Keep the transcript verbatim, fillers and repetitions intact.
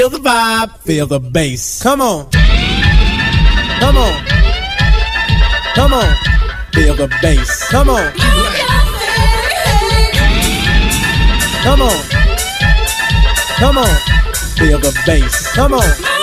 Feel the vibe, feel the bass. Come on. Come on. Come on. Feel the bass. Come on. Come on. Come on. Feel the bass. Come on.